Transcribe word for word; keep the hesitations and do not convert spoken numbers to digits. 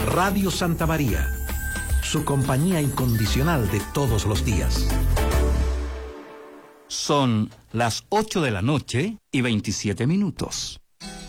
Radio Santa María, su compañía incondicional de todos los días. Son las ocho de la noche y veintisiete minutos.